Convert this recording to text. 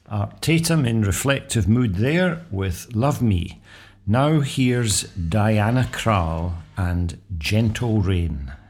Art Tatum in reflective mood there with Love Me. Now here's Diana Krall and Gentle Rain.